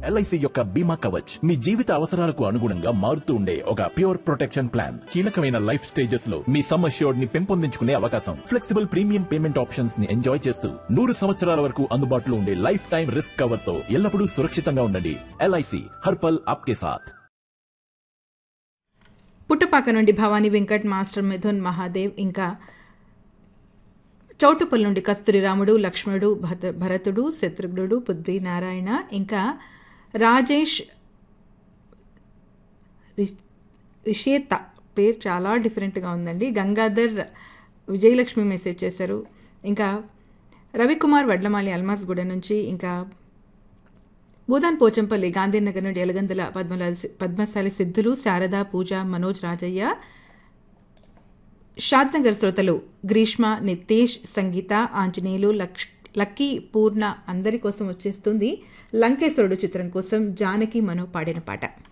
LIC యొక్క బీమా కవచ్ మీ జీవిత అవసరాలకు అనుగుణంగా మారుతూ ఉండే ఒక ప్యూర్ ప్రొటెక్షన్ ప్లాన్. కీలకమైన లైఫ్ స్టేజెస్ లో మీ సమ్ అష్యూర్డ్ ని పెంపొందించుకునే అవకాశం, ఫ్లెక్సిబుల్ ప్రీమియం పేమెంట్ ఆప్షన్స్ ని ఎంజాయ్ చేస్తూ 100 సంవత్సరాల వరకు అందుబాటులో ఉండే లైఫ్ టైం రిస్క్ కవర్ తో ఎల్లప్పుడూ సురక్షితంగా ఉండండి. ఎల్ఐసి హర్పల్ ఆప్కే సాథ్. పుట్టపాక నుండి భవానీ వెంకట్, మాస్టర్ మిథున్, మహాదేవ్, ఇంకా చౌటుపల్లి నుండి కస్తూరి రాముడు, లక్ష్మణుడు, భరతుడు, శత్రుఘ్నుడు, పృథ్వీ నారాయణ, ఇంకా రాజేష్ రిషేత, పేరు చాలా డిఫరెంట్గా ఉందండి. గంగాధర్, విజయలక్ష్మి మెసేజ్ చేశారు. ఇంకా రవికుమార్ వడ్లమాలి అల్మాస్గూడ నుంచి, ఇంకా భూదాన్ పోచంపల్లి, గాంధీనగర్ నుండి ఎలగందుల పద్మశాలి సిద్ధులు, శారద, పూజ, మనోజ్, రాజయ్య, షాద్నగర్ శ్రోతలు గ్రీష్మ, నితేష్, సంగీత, ఆంజనేయులు, లక్కీ, పూర్ణ అందరి కోసం వచ్చేస్తుంది లంకేశ్వరుడు చిత్రం కోసం జానకి మనో పాడిన పాట.